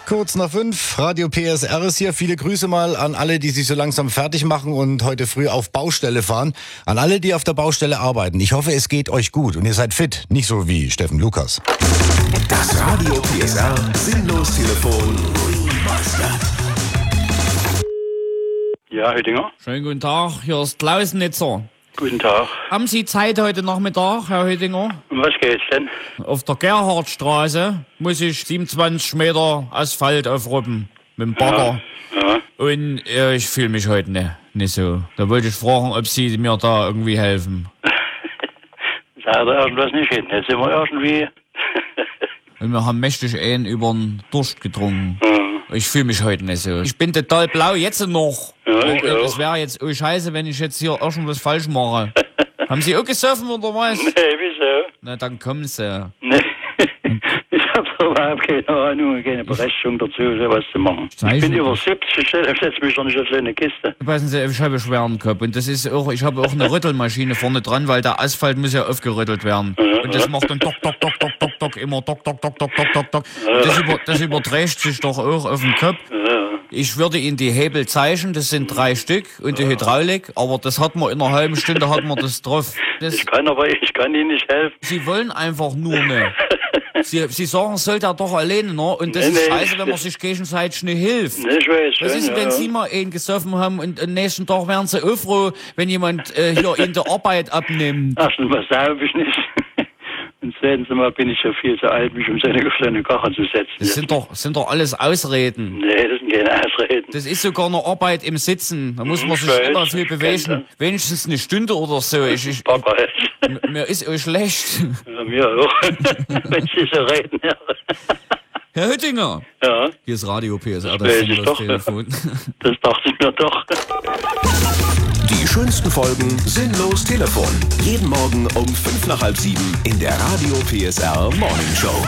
Kurz nach 5, Radio PSR ist hier. Viele Grüße mal an alle, die sich so langsam fertig machen und heute früh auf Baustelle fahren. An alle, die auf der Baustelle arbeiten. Ich hoffe, es geht euch gut und ihr seid fit. Nicht so wie Steffen Lukas. Das Radio PSR Sinnlos-Telefon. Ja, Hüttinger. Schönen guten Tag, hier ist Klausnitzer. Guten Tag. Haben Sie Zeit heute Nachmittag, Herr Hüttinger? Um was geht's denn? Auf der Gerhardstraße muss ich 27 Meter Asphalt aufruppen mit dem Bagger. Ja. Und ich fühle mich heute nicht so. Da wollte ich fragen, ob Sie mir da irgendwie helfen. Sagt er irgendwas nicht hin. Jetzt sind wir irgendwie... Und wir haben mächtig einen über den Durst getrunken. Ich fühle mich heute nicht so. Ich bin total blau, jetzt noch. Ja, ich auch. Es wäre jetzt scheiße, wenn ich jetzt hier irgendwas falsch mache. Haben Sie auch gesoffen oder was? Nee, wieso? Na, dann kommen Sie. Nee. Ich hab überhaupt keine Ahnung, keine Berechtigung dazu, sowas zu machen. Ich bin über 70, ich setze mich doch nicht auf so eine Kiste. Passen Sie, ich habe einen schweren Kopf und das ist auch, ich habe auch eine Rüttelmaschine vorne dran, weil der Asphalt muss ja aufgerüttelt werden. Und das macht dann dock, dock, dock, dock, dock, dock, immer dock, dock, dock, dock, dock, dock, dock. Das überträgt sich doch auch auf den Kopf. Ich würde Ihnen die Hebel zeichnen, das sind 3 Stück und die Hydraulik, aber das hat man in einer halben Stunde hat man das drauf. Ich kann Ihnen nicht helfen. Sie wollen einfach nur nicht. Sie sagen, soll der doch alleine, ne? Und das ist Nee, scheiße, wenn man sich gegenseitig nicht hilft. Nee, ich weiß schon, Was ist, wenn Sie mal einen gesoffen haben und am nächsten Tag wären Sie auch froh, wenn jemand hier Ihnen die Arbeit abnimmt? Erstens mal saube ich nicht. Und zweitens mal bin ich ja viel zu alt, mich um seine Kache zu setzen. Das sind doch alles Ausreden. Nee, das sind keine Ausreden. Das ist sogar eine Arbeit im Sitzen. Da muss man sich weiß, immer viel ich bewegen. kenn Wenigstens eine Stunde oder so. Papa, Mir ist auch schlecht. ja, mir auch. Wenn Sie so reden, ja. Herr Hüttinger. Ja, Hier ist Radio PSR, das weiß ich doch. Telefon. Das dachte ich mir doch. Die schönsten Folgen Sinnlos Telefon. Jeden Morgen um 5 nach halb 7 in der Radio PSR Morning Show.